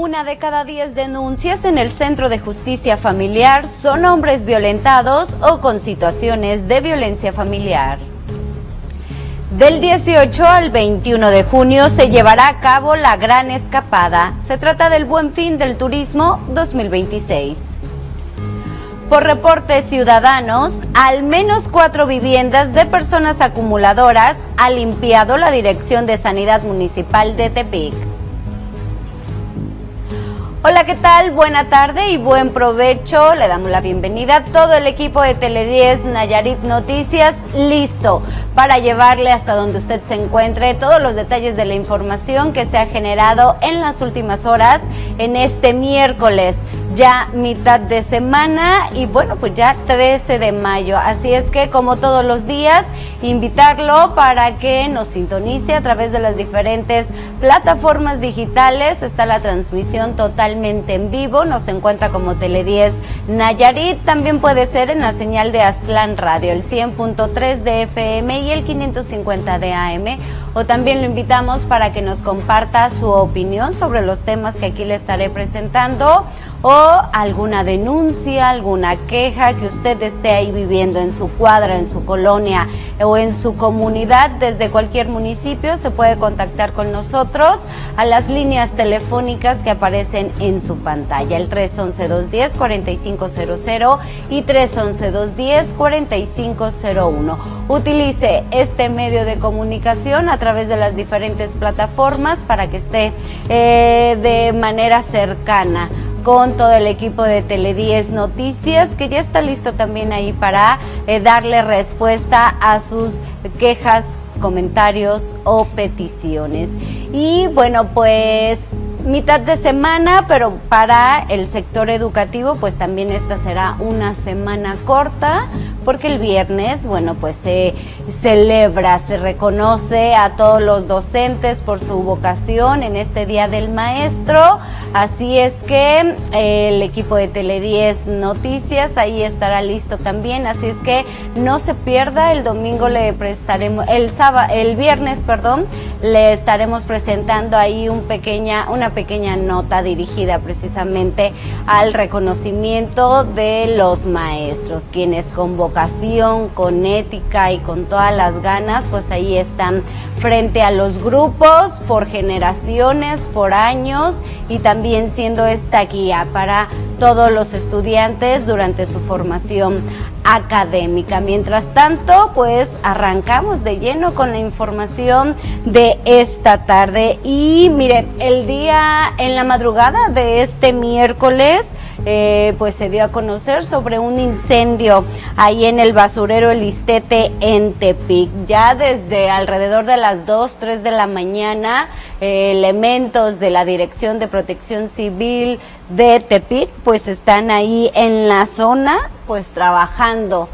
1 de cada 10 denuncias en el Centro de Justicia Familiar son hombres violentados o con situaciones de violencia familiar. Del 18 al 21 de junio se llevará a cabo la Gran Escapada. Se trata del Buen Fin del Turismo 2026. Por reportes ciudadanos, al menos 4 viviendas de personas acumuladoras ha limpiado la Dirección de Sanidad Municipal de Tepic. Hola, ¿qué tal? Buena tarde y buen provecho. Le damos la bienvenida a todo el equipo de Tele10 Nayarit Noticias, listo para llevarle hasta donde usted se encuentre todos los detalles de la información que se ha generado en las últimas horas en este miércoles, ya mitad de semana y bueno, pues ya 13 de mayo. Así es que, como todos los días, invitarlo para que nos sintonice a través de las diferentes plataformas digitales. Está la transmisión totalmente en vivo, nos encuentra como Tele10 Nayarit, también puede ser en la señal de Aztlán Radio, el 100.3 de FM y el 550 de AM, o también lo invitamos para que nos comparta su opinión sobre los temas que aquí le estaré presentando, o alguna denuncia, alguna queja que usted esté ahí viviendo en su cuadra, en su colonia o en su comunidad. Desde cualquier municipio se puede contactar con nosotros a las líneas telefónicas que aparecen en su pantalla, el 311-210-4500 y 311-210-4501. Utilice este medio de comunicación a través de las diferentes plataformas para que esté de manera cercana con todo el equipo de Tele10 Noticias, que ya está listo también ahí para darle respuesta a sus quejas, comentarios o peticiones. Y bueno, pues mitad de semana, pero para el sector educativo, pues también esta será una semana corta, porque el viernes, bueno, pues se celebra, se reconoce a todos los docentes por su vocación en este Día del Maestro. Así es que el equipo de Tele10 Noticias ahí estará listo también, así es que no se pierda. El domingo le prestaremos, el viernes, le estaremos presentando ahí una pequeña nota dirigida precisamente al reconocimiento de los maestros, quienes con vocación, con ética y con todas las ganas, pues ahí están frente a los grupos por generaciones, por años, y también siendo esta guía para todos los estudiantes durante su formación académica. Mientras tanto, pues arrancamos de lleno con la información de esta tarde. Y mire, en la madrugada de este miércoles, pues se dio a conocer sobre un incendio ahí en el basurero El Ixtete en Tepic. Ya desde alrededor de las 2, 3 de la mañana, elementos de la Dirección de Protección Civil de Tepic pues están ahí en la zona, pues trabajando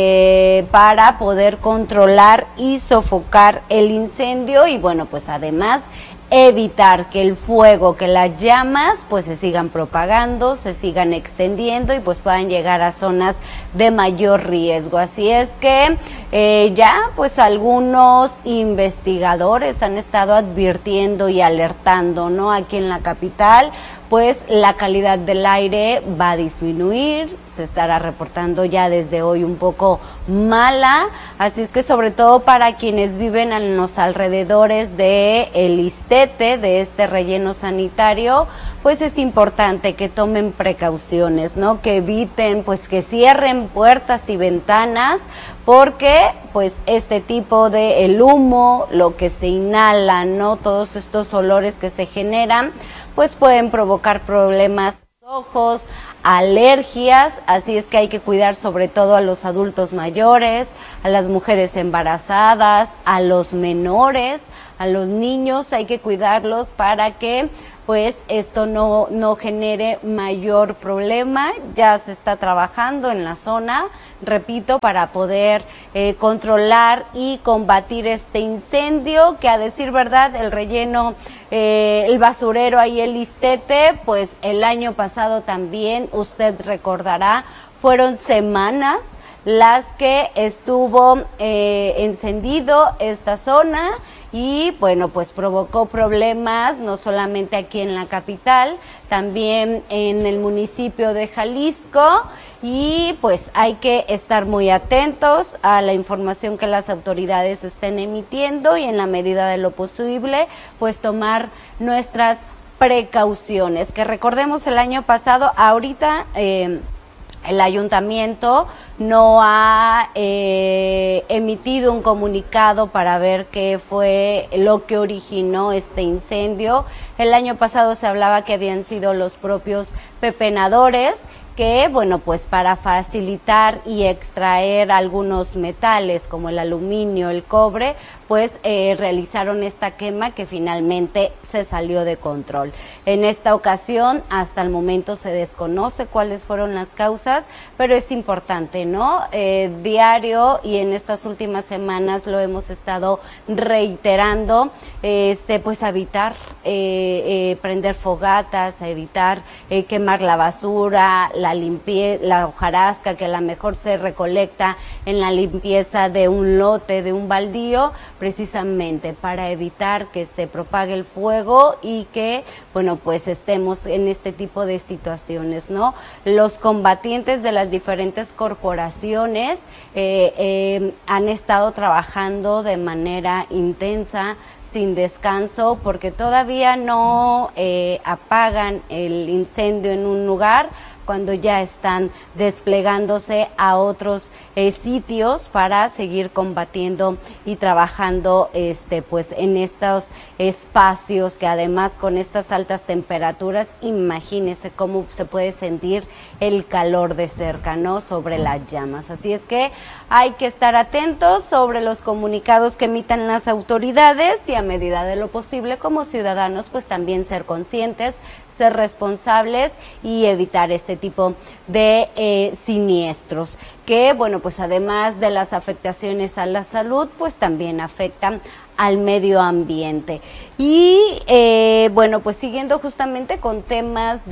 para poder controlar y sofocar el incendio y bueno, pues además evitar que el fuego, que las llamas pues se sigan propagando, se sigan extendiendo y pues puedan llegar a zonas de mayor riesgo. Así es que ya pues algunos investigadores han estado advirtiendo y alertando, ¿no? Aquí en la capital pues la calidad del aire va a disminuir, se estará reportando ya desde hoy un poco mala, así es que sobre todo para quienes viven en los alrededores de El Ixtete, de este relleno sanitario, pues es importante que tomen precauciones, ¿no? Que eviten, pues que cierren puertas y ventanas, porque pues este tipo de el humo, lo que se inhala, ¿no? Todos estos olores que se generan, pues pueden provocar problemas en los ojos, alergias, así es que hay que cuidar sobre todo a los adultos mayores, a las mujeres embarazadas, a los menores, a los niños, hay que cuidarlos para que pues esto no genere mayor problema. Ya se está trabajando en la zona, repito, para poder controlar y combatir este incendio, que a decir verdad, el relleno, el basurero ahí El Ixtete, pues el año pasado también, usted recordará, fueron semanas las que estuvo encendido esta zona y bueno, pues provocó problemas no solamente aquí en la capital, también en el municipio de Jalisco, y pues hay que estar muy atentos a la información que las autoridades estén emitiendo y en la medida de lo posible pues tomar nuestras precauciones, que recordemos el año pasado, ahorita el ayuntamiento no ha emitido un comunicado para ver qué fue lo que originó este incendio. El año pasado se hablaba que habían sido los propios pepenadores que, bueno, pues para facilitar y extraer algunos metales como el aluminio, el cobre, pues realizaron esta quema que finalmente se salió de control. En esta ocasión, hasta el momento se desconoce cuáles fueron las causas, pero es importante, ¿no? Diario y en estas últimas semanas lo hemos estado reiterando, pues a evitar prender fogatas, a evitar quemar la basura, la hojarasca que a lo mejor se recolecta en la limpieza de un lote, de un baldío, precisamente para evitar que se propague el fuego y que, bueno, pues estemos en este tipo de situaciones, ¿no? Los combatientes de las diferentes corporaciones han estado trabajando de manera intensa, sin descanso, porque todavía no apagan el incendio en un lugar, cuando ya están desplegándose a otros sitios para seguir combatiendo y trabajando pues en estos espacios que además con estas altas temperaturas, imagínese cómo se puede sentir el calor de cerca, ¿no? Sobre las llamas. Así es que hay que estar atentos sobre los comunicados que emitan las autoridades y a medida de lo posible como ciudadanos pues también ser conscientes, ser responsables y evitar este tipo de siniestros que, bueno, pues además de las afectaciones a la salud, pues también afectan al medio ambiente. Y bueno, pues siguiendo justamente con temas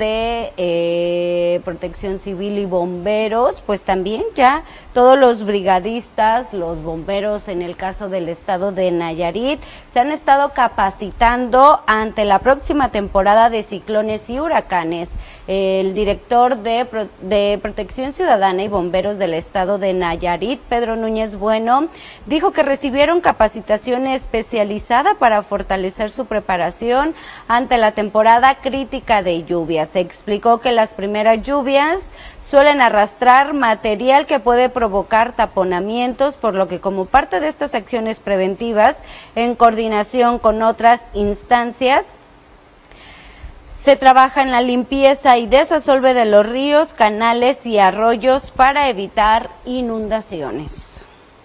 de protección civil y bomberos, pues también ya todos los brigadistas, los bomberos en el caso del estado de Nayarit, se han estado capacitando ante la próxima temporada de ciclones y huracanes. El director de Protección Ciudadana y Bomberos del estado de Nayarit, Pedro Núñez Bueno, dijo que recibieron capacitación especializada para fortalecer su preparación ante la temporada crítica de lluvias. Se explicó que las primeras lluvias suelen arrastrar material que puede provocar taponamientos, por lo que como parte de estas acciones preventivas, en coordinación con otras instancias, se trabaja en la limpieza y desasolve de los ríos, canales y arroyos para evitar inundaciones.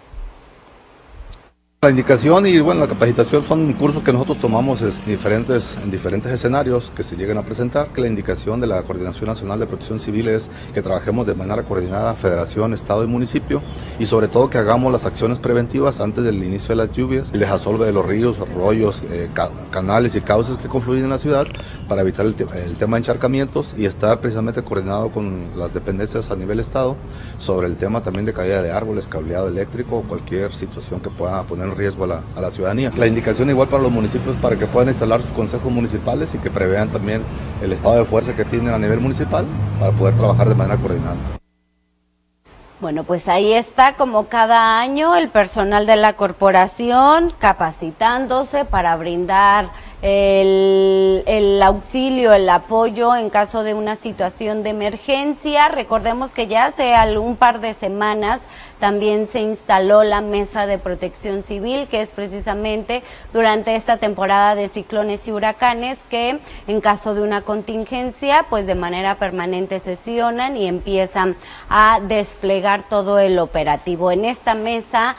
La indicación y bueno, la capacitación son cursos que nosotros tomamos en diferentes escenarios que se lleguen a presentar, que la indicación de la Coordinación Nacional de Protección Civil es que trabajemos de manera coordinada Federación, Estado y Municipio y sobre todo que hagamos las acciones preventivas antes del inicio de las lluvias, el desasolve de los ríos, arroyos, canales y cauces que confluyen en la ciudad para evitar el tema de encharcamientos y estar precisamente coordinado con las dependencias a nivel Estado sobre el tema también de caída de árboles, cableado eléctrico o cualquier situación que pueda poner en riesgo a la ciudadanía. La indicación igual para los municipios para que puedan instalar sus consejos municipales y que prevean también el estado de fuerza que tienen a nivel municipal para poder trabajar de manera coordinada. Bueno, pues ahí está, como cada año, el personal de la corporación capacitándose para brindar el auxilio, el apoyo en caso de una situación de emergencia. Recordemos que ya hace un par de semanas también se instaló la Mesa de Protección Civil, que es precisamente durante esta temporada de ciclones y huracanes que en caso de una contingencia, pues de manera permanente sesionan y empiezan a desplegar todo el operativo. En esta mesa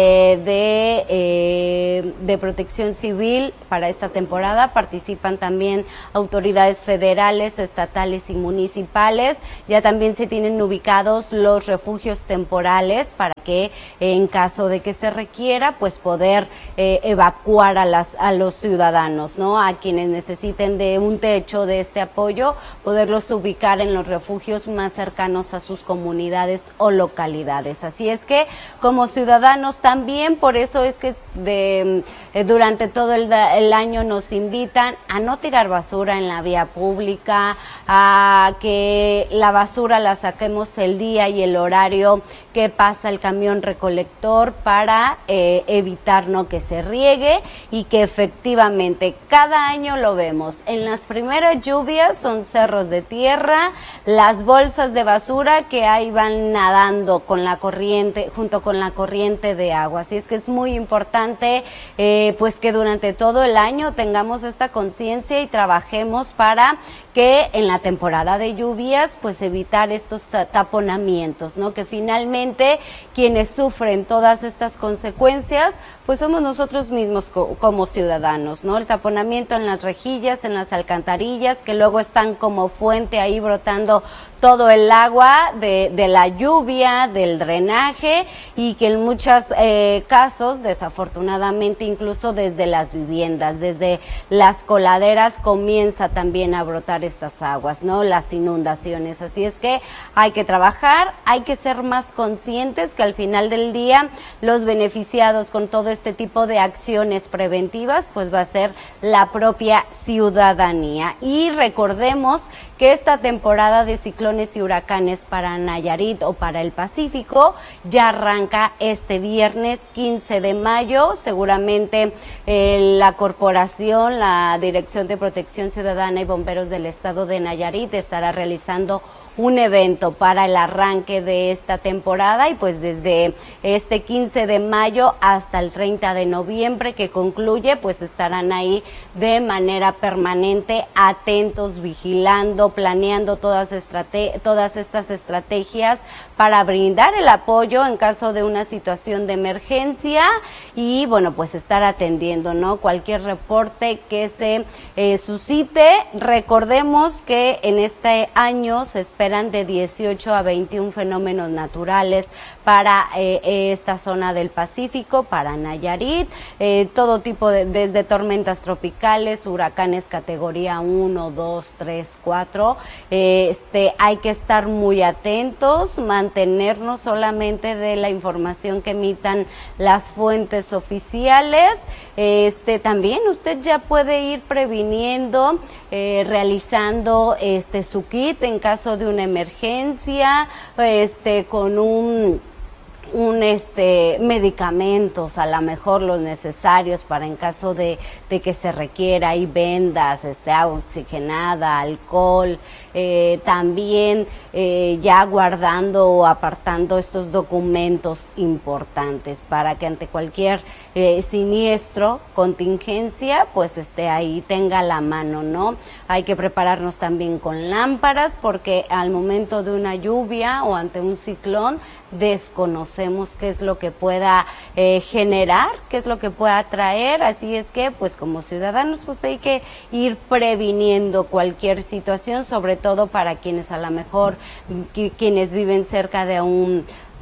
de Protección Civil para esta temporada participan también autoridades federales, estatales y municipales. Ya también se tienen ubicados los refugios temporales vez para que en caso de que se requiera, pues poder evacuar a los ciudadanos, ¿no? A quienes necesiten de un techo, de este apoyo, poderlos ubicar en los refugios más cercanos a sus comunidades o localidades. Así es que como ciudadanos también, por eso es que durante todo el año nos invitan a no tirar basura en la vía pública, a que la basura la saquemos el día y el horario que pasa el camión recolector para evitar, ¿no?, que se riegue, y que efectivamente cada año lo vemos. En las primeras lluvias son cerros de tierra, las bolsas de basura que ahí van nadando con la corriente, junto con la corriente de agua. Así es que es muy importante pues que durante todo el año tengamos esta conciencia y trabajemos para que en la temporada de lluvias pues evitar estos taponamientos, ¿no? Que finalmente quienes sufren todas estas consecuencias pues somos nosotros mismos como ciudadanos, ¿no? El taponamiento en las rejillas, en las alcantarillas, que luego están como fuente ahí brotando todo el agua de la lluvia, del drenaje, y que en muchos casos, desafortunadamente, incluso desde las viviendas, desde las coladeras comienza también a brotar estas aguas, ¿no? Las inundaciones. Así es que hay que trabajar, hay que ser más conscientes que al final del día los beneficiados con todo este tipo de acciones preventivas pues va a ser la propia ciudadanía. Y recordemos que esta temporada de ciclones y huracanes para Nayarit o para el Pacífico ya arranca este viernes 15 de mayo. Seguramente la corporación, la Dirección de Protección Ciudadana y Bomberos del Estado de Nayarit estará realizando un evento para el arranque de esta temporada, y pues desde este 15 de mayo hasta el 30 de noviembre que concluye, pues estarán ahí de manera permanente, atentos, vigilando, planeando todas estas estrategias para brindar el apoyo en caso de una situación de emergencia y bueno, pues estar atendiendo, ¿no?, cualquier reporte que se suscite. Recordemos que en este año se esperan de 18 a 21 fenómenos naturales para esta zona del Pacífico, para Nayarit, todo tipo desde tormentas tropicales, huracanes categoría 1, 2, 3, 4, hay que estar muy atentos, mantenernos solamente de la información que emitan las fuentes oficiales. También usted ya puede ir previniendo, realizando su kit en caso de una emergencia, con medicamentos, a lo mejor los necesarios para en caso de que se requiera, hay vendas, agua oxigenada, alcohol, también ya guardando o apartando estos documentos importantes para que ante cualquier siniestro, contingencia, pues ahí tenga la mano, ¿no? Hay que prepararnos también con lámparas porque al momento de una lluvia o ante un ciclón desconocemos qué es lo que pueda generar, qué es lo que pueda traer, así es que pues como ciudadanos pues hay que ir previniendo cualquier situación, sobre todo para quienes a lo mejor, quienes viven cerca de un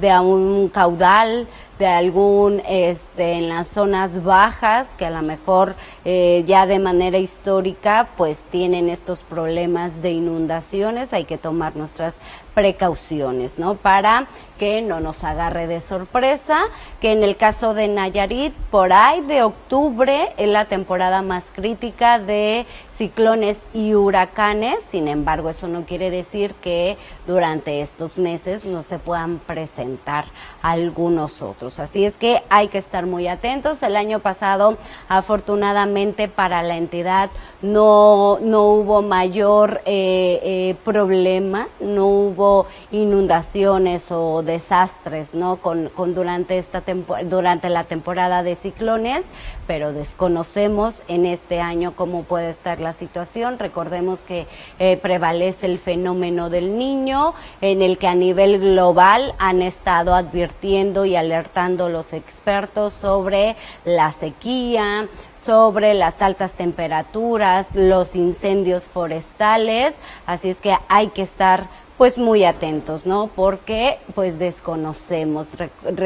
caudal, de algún, en las zonas bajas, que a lo mejor ya de manera histórica pues tienen estos problemas de inundaciones. Hay que tomar nuestras precauciones, ¿no?, para que no nos agarre de sorpresa, que en el caso de Nayarit, por ahí de octubre es la temporada más crítica de ciclones y huracanes. Sin embargo, eso no quiere decir que durante estos meses no se puedan presentar algunos otros. Así es que hay que estar muy atentos. El año pasado, afortunadamente para la entidad, no hubo mayor problema, no hubo inundaciones o desastres, ¿no?, durante la temporada de ciclones, pero desconocemos en este año cómo puede estar la situación. Recordemos que prevalece el fenómeno del Niño, en el que a nivel global han estado advirtiendo y alertando los expertos sobre la sequía, sobre las altas temperaturas, los incendios forestales. Así es que hay que estar pues muy atentos, ¿no? Porque pues desconocemos.